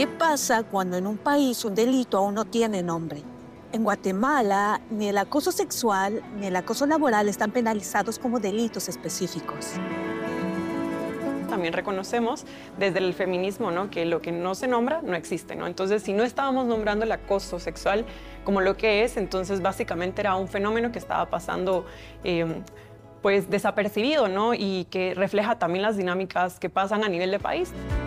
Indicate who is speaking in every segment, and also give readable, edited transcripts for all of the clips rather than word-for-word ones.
Speaker 1: ¿Qué pasa cuando en un país un delito aún no tiene nombre? En Guatemala, ni el acoso sexual ni el acoso laboral están penalizados como delitos específicos.
Speaker 2: También reconocemos desde el feminismo, ¿no?, que lo que no se nombra no existe, ¿no? Entonces, si no estábamos nombrando el acoso sexual como lo que es, entonces básicamente era un fenómeno que estaba pasando pues desapercibido, ¿no?, y que refleja también las dinámicas que pasan a nivel de país.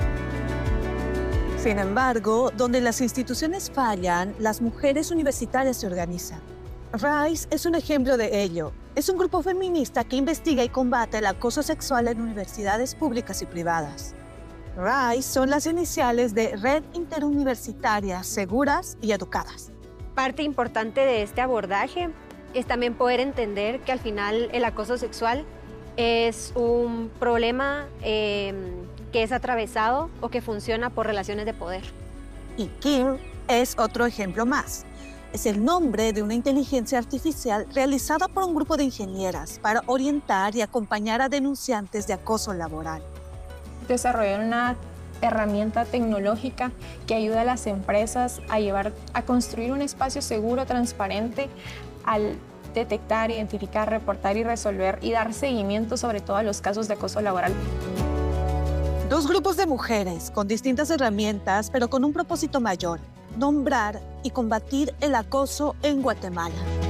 Speaker 1: Sin embargo, donde las instituciones fallan, las mujeres universitarias se organizan. RISE es un ejemplo de ello. Es un grupo feminista que investiga y combate el acoso sexual en universidades públicas y privadas. RISE son las iniciales de Red Interuniversitarias Seguras y Educadas.
Speaker 3: Parte importante de este abordaje es también poder entender que al final el acoso sexual es un problema que es atravesado o que funciona por relaciones de poder.
Speaker 1: Y Kim es otro ejemplo más. Es el nombre de una inteligencia artificial realizada por un grupo de ingenieras para orientar y acompañar a denunciantes de acoso laboral.
Speaker 4: Desarrollar una herramienta tecnológica que ayuda a las empresas a construir un espacio seguro, transparente, al detectar, identificar, reportar y resolver y dar seguimiento sobre todo a los casos de acoso laboral.
Speaker 1: Dos grupos de mujeres con distintas herramientas, pero con un propósito mayor: nombrar y combatir el acoso en Guatemala.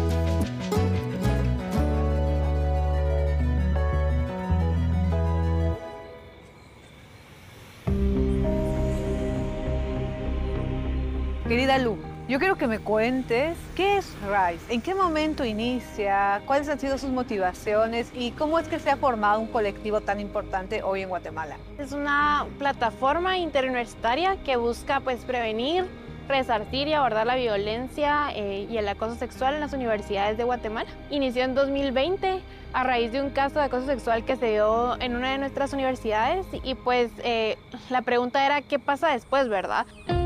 Speaker 5: Querida Lu, yo quiero que me cuentes qué es RISE, en qué momento inicia, cuáles han sido sus motivaciones y cómo es que se ha formado un colectivo tan importante hoy en Guatemala.
Speaker 6: Es una plataforma interuniversitaria que busca prevenir, resarcir y abordar la violencia y el acoso sexual en las universidades de Guatemala. Inició en 2020 a raíz de un caso de acoso sexual que se dio en una de nuestras universidades y la pregunta era ¿qué pasa después, verdad?